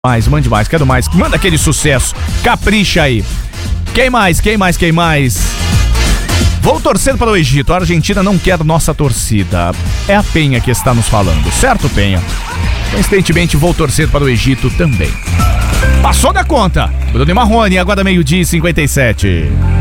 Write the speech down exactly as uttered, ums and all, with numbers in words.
mais, mande mais, quero mais. Manda aquele sucesso. Capricha aí. Quem mais? Quem mais? Quem mais? Vou torcer para o Egito. A Argentina não quer nossa torcida. É a Penha que está nos falando, certo, Penha? Coincidentemente, vou torcer para o Egito também. Passou da conta. Bruno e Marrone, agora meio-dia e cinquenta e sete.